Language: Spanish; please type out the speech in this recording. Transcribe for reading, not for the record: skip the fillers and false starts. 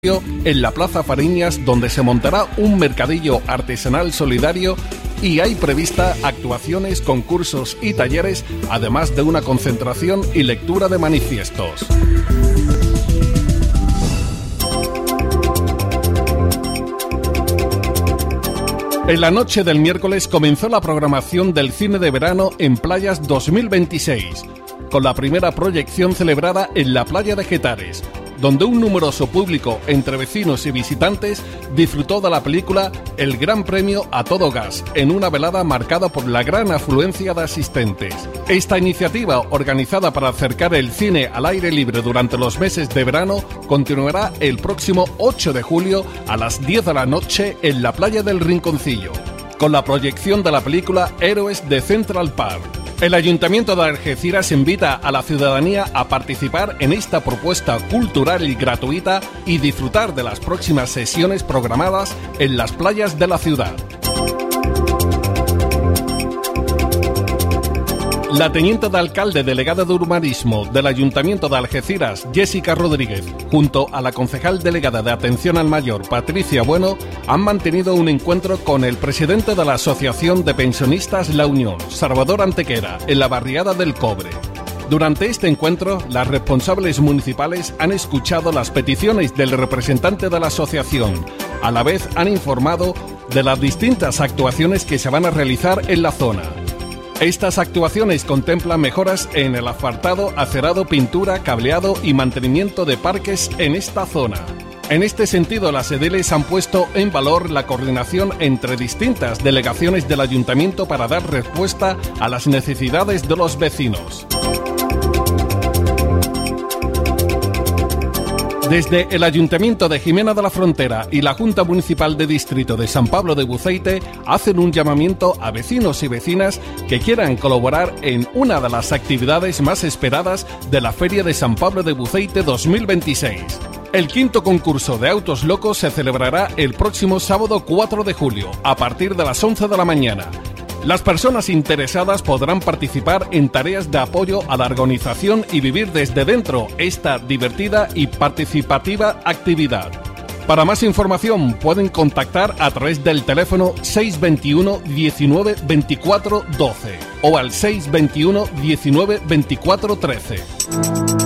en la Plaza Fariñas, donde se montará un mercadillo artesanal solidario y hay prevista actuaciones, concursos y talleres, además de una concentración y lectura de manifiestos. En la noche del miércoles comenzó la programación del cine de verano en Playas 2026, con la primera proyección celebrada en la playa de Getares, donde un numeroso público entre vecinos y visitantes disfrutó de la película El Gran Premio a Todo Gas, en una velada marcada por la gran afluencia de asistentes. Esta iniciativa, organizada para acercar el cine al aire libre durante los meses de verano, continuará el próximo 8 de julio a las 10 de la noche en la playa del Rinconcillo, con la proyección de la película Héroes de Central Park. El Ayuntamiento de Algeciras invita a la ciudadanía a participar en esta propuesta cultural y gratuita y disfrutar de las próximas sesiones programadas en las playas de la ciudad. La teniente de alcalde delegada de urbanismo del Ayuntamiento de Algeciras, Jessica Rodríguez, junto a la concejal delegada de Atención al Mayor, Patricia Bueno, han mantenido un encuentro con el presidente de la Asociación de Pensionistas La Unión, Salvador Antequera, en la barriada del Cobre. Durante este encuentro, las responsables municipales han escuchado las peticiones del representante de la asociación. A la vez han informado de las distintas actuaciones que se van a realizar en la zona. Estas actuaciones contemplan mejoras en el asfaltado, acerado, pintura, cableado y mantenimiento de parques en esta zona. En este sentido, las edeles han puesto en valor la coordinación entre distintas delegaciones del ayuntamiento para dar respuesta a las necesidades de los vecinos. Desde el Ayuntamiento de Jimena de la Frontera y la Junta Municipal de Distrito de San Pablo de Buceite hacen un llamamiento a vecinos y vecinas que quieran colaborar en una de las actividades más esperadas de la Feria de San Pablo de Buceite 2026. El quinto concurso de autos locos se celebrará el próximo sábado 4 de julio, a partir de las 11 de la mañana. Las personas interesadas podrán participar en tareas de apoyo a la organización y vivir desde dentro esta divertida y participativa actividad. Para más información pueden contactar a través del teléfono 621 19 24 12 o al 621 19 24 13.